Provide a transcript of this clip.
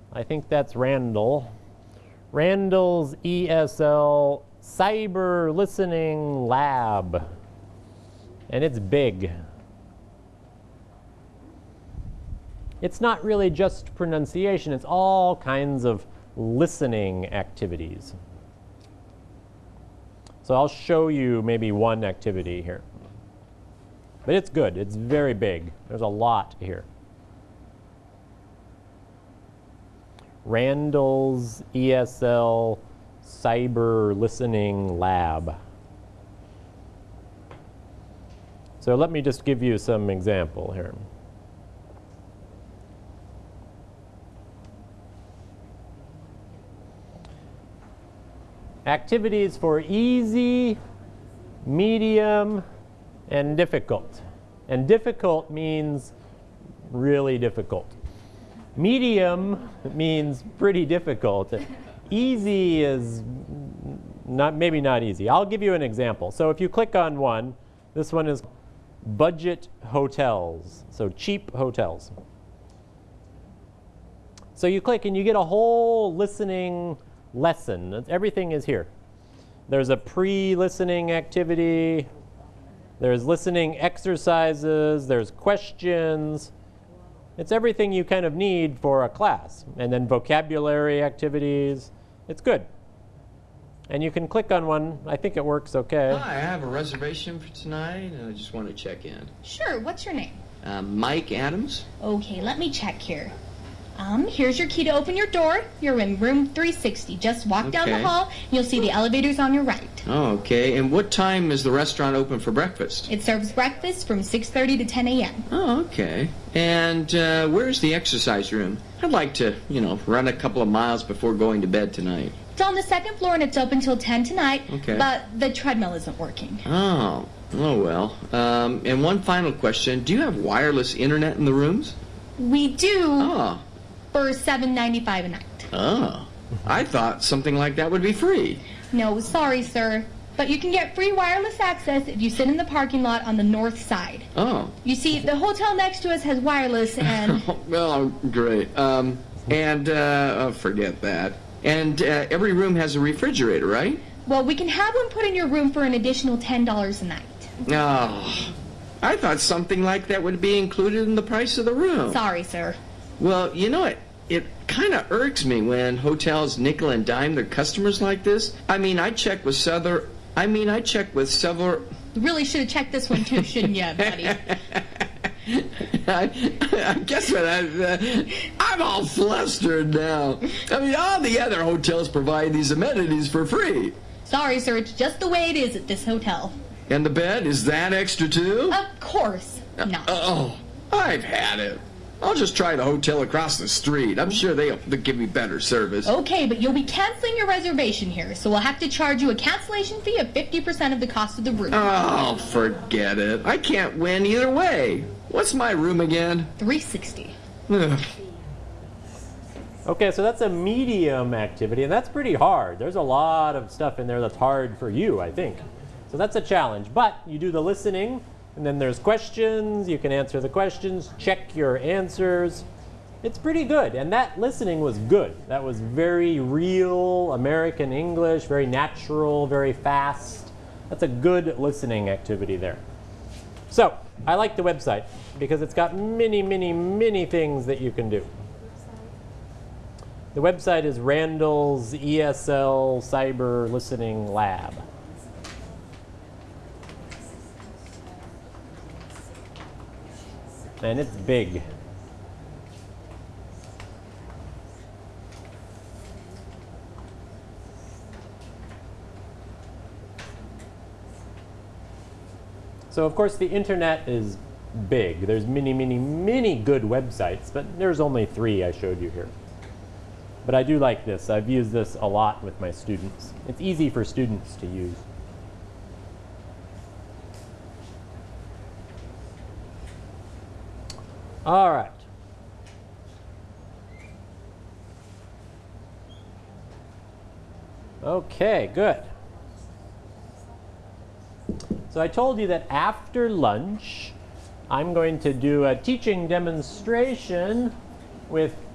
I think that's Randall. Randall's ESL Cyber Listening Lab. And it's big. It's not really just pronunciation, it's all kinds of listening activities. So I'll show you maybe one activity here. But it's good, it's very big. There's a lot here. Randall's ESL Cyber Listening Lab. So let me just give you some example here. Activities for easy, medium, and difficult. And difficult means really difficult. Medium means pretty difficult. Easy is maybe not easy. I'll give you an example. So if you click on one, this one is budget hotels, so cheap hotels. So you click and you get a whole listening lesson. Everything is here. There's a pre-listening activity. There's listening exercises. There's questions. It's everything you kind of need for a class. And then vocabulary activities. It's good. And you can click on one. I think it works okay. Hi, I have a reservation for tonight. I just want to check in. Sure, what's your name? Mike Adams. Okay, let me check here. Here's your key to open your door. You're in room 360. Just walk down the hall, and you'll see the elevators on your right. Oh, okay. And what time is the restaurant open for breakfast? It serves breakfast from 6:30 to 10 a.m. Oh, okay. And where's the exercise room? I'd like to, run a couple of miles before going to bed tonight. It's on the second floor, and it's open till 10 tonight. Okay. But the treadmill isn't working. Oh well. And one final question. Do you have wireless internet in the rooms? We do. Oh. For $7.95 a night. Oh. I thought something like that would be free. No, sorry, sir. But you can get free wireless access if you sit in the parking lot on the north side. Oh. You see, the hotel next to us has wireless and... Well, great. Forget that. And every room has a refrigerator, right? Well, we can have one put in your room for an additional $10 a night. Oh. I thought something like that would be included in the price of the room. Sorry, sir. Well, it kind of irks me when hotels nickel and dime their customers like this. I checked with several... You really should have checked this one too, shouldn't you, buddy? I guess what I'm all flustered now. All the other hotels provide these amenities for free. Sorry, sir, it's just the way it is at this hotel. And the bed, is that extra too? Of course not. I've had it. I'll just try the hotel across the street. I'm sure they'll give me better service. Okay, but you'll be canceling your reservation here, so we'll have to charge you a cancellation fee of 50% of the cost of the room. Oh, forget it. I can't win either way. What's my room again? 360. Okay, so that's a medium activity, and that's pretty hard. There's a lot of stuff in there that's hard for you, I think. So that's a challenge. But you do the listening, and then there's questions. You can answer the questions, check your answers. It's pretty good, and that listening was good. That was very real American English, very natural, very fast. That's a good listening activity there. So I like the website because it's got many, many, many things that you can do. The website is Randall's ESL Cyber Listening Lab. And it's big. So of course the internet is big. There's many, many, many good websites, but there's only 3 I showed you here. But I do like this. I've used this a lot with my students. It's easy for students to use. All right. Okay, good. So I told you that after lunch, I'm going to do a teaching demonstration with